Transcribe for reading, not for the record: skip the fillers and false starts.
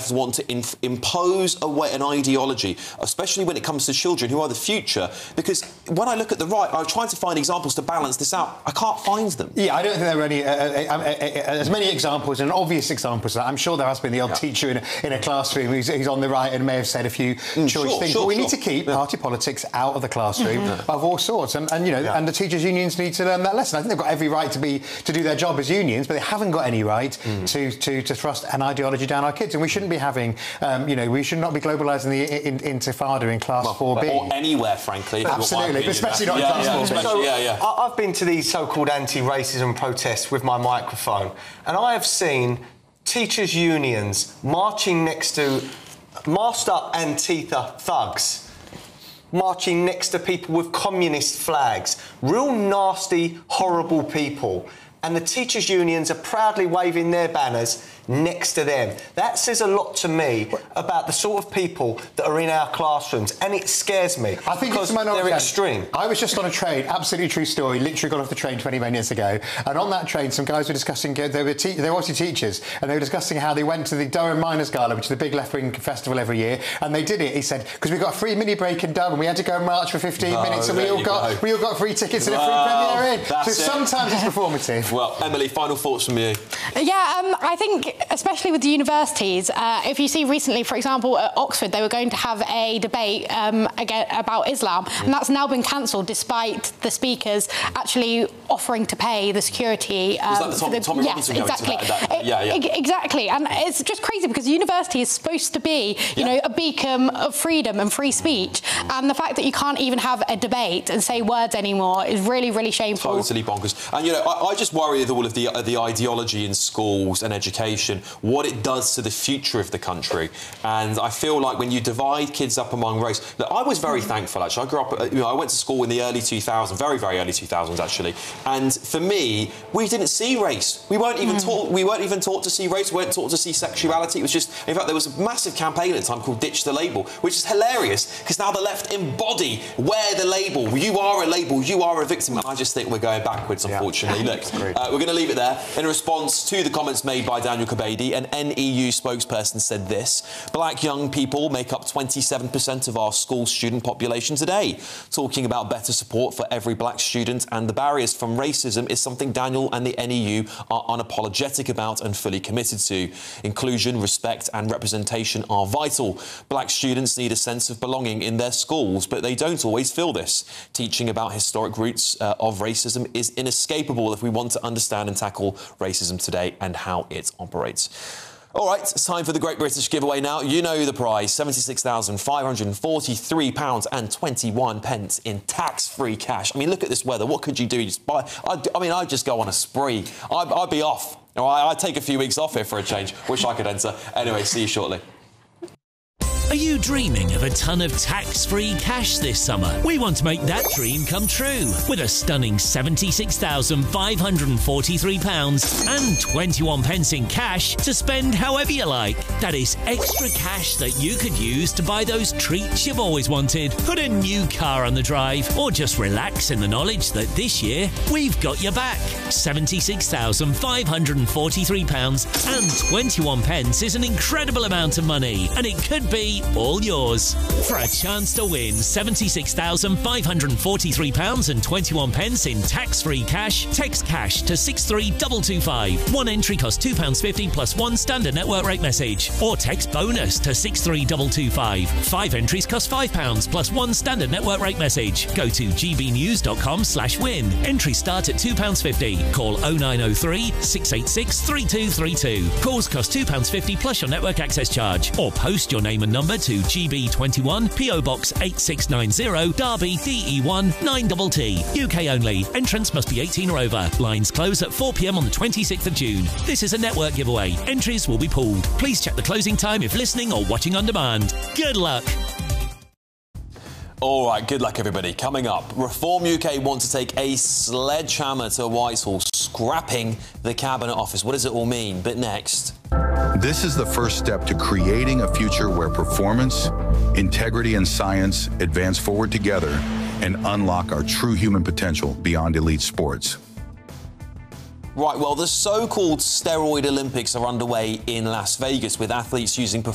left want to impose an ideology, especially when it comes to children who are the future, because when I look at the right, I'm trying to find examples to balance this out. I can't find them. Yeah, I don't think there are any as many examples and obvious examples. I'm sure there has been the odd teacher in a classroom who's on the right and may have said a few choice things. But we need to keep party politics out of the classroom of all sorts, and you know, and the teachers' unions need to learn that lesson. I think they've got every right to do their job as unions, but they haven't got any right to thrust an ideology down our kids. And we shouldn't be having, you know, we should not be globalising the intifada in class 4B or anywhere, frankly. Absolutely, but especially not in class 4B. So, I've been to these so-called anti-racism protests with my microphone, and I have seen teachers' unions marching next to masked up Antifa thugs, marching next to people with communist flags, real nasty, horrible people. And the teachers' unions are proudly waving their banners next to them. That says a lot to me about the sort of people that are in our classrooms, and it scares me. I think because it's they're extreme. I was just on a train, absolutely true story, literally got off the train 20 minutes ago, and on that train some guys were discussing, they were obviously teachers, and they were discussing how they went to the Durham Miners Gala, which is a big left-wing festival every year, and they did it, he said, because we got a free mini break in Durham, we had to go and march for 15 minutes, and we all got free tickets and a free premiere in. So sometimes it's performative. Well, Emily, final thoughts from you. Yeah, I think, especially with the universities, if you see recently, for example, at Oxford, they were going to have a debate again about Islam, and that's now been cancelled despite the speakers actually offering to pay the security. Was that the Tommy Robinson yes, exactly. Exactly, and it's just crazy because university is supposed to be, you know, a beacon of freedom and free speech, and the fact that you can't even have a debate and say words anymore is really, really shameful. Totally bonkers. And, you know, I just worry with all of the ideology in schools and education, what it does to the future of the country. And I feel like when you divide kids up among race... Look, I was very thankful, actually. I grew up... You know, I went to school in the early 2000s, very, very early 2000s, actually. And for me, we didn't see race. We weren't even taught... We weren't even taught to see race. We weren't taught to see sexuality. It was just... In fact, there was a massive campaign at the time called Ditch the Label, which is hilarious, because now the left embody, wear the label. You are a label. You are a victim. And I just think we're going backwards, unfortunately. Look, we're going to leave it there. In response to the comments made by Daniel Kebede, an NEU spokesperson said this: black young people make up 27% of our school student population today. Talking about better support for every black student and the barriers from racism is something Daniel and the NEU are unapologetic about and fully committed to. Inclusion, respect and representation are vital. Black students need a sense of belonging in their schools, but they don't always feel this. Teaching about historic roots of racism is inescapable if we want to understand and tackle racism today and how it operates. All right, it's time for the Great British Giveaway now. You know the prize, £76,543.21 in tax-free cash. I mean, look at this weather. What could you do? Just buy... I mean, I'd just go on a spree. I'd be off. I'd take a few weeks off here for a change. Wish I could enter. Anyway, see you shortly. Are you dreaming of a ton of tax-free cash this summer? We want to make that dream come true with a stunning £76,543.21 in cash to spend however you like. That is extra cash that you could use to buy those treats you've always wanted, put a new car on the drive, or just relax in the knowledge that this year we've got your back. £76,543.21 is an incredible amount of money, and it could be all yours. For a chance to win £76,543.21 in tax-free cash, text cash to 63225. One entry costs £2.50 plus one standard network rate message. Or text bonus to 63225. 5 entries cost £5 plus one standard network rate message. Go to gbnews.com/win. Entries start at £2.50. Call 0903 686 3232. Calls cost £2.50 plus your network access charge. Or post your name and number to GB21 PO Box 8690 Derby DE1 9TT. UK only. Entrance must be 18 or over. Lines close at 4 p.m. on the 26th of June. This is a network giveaway. Entries will be pulled. Please check the closing time if listening or watching on demand. Good luck. All right, good luck, everybody. Coming up, Reform UK want to take a sledgehammer to Whitehall, scrapping the Cabinet Office. What does it all mean? But next... This is the first step to creating a future where performance, integrity and science advance forward together and unlock our true human potential beyond elite sports. Right, well, the so-called steroid Olympics are underway in Las Vegas, with athletes using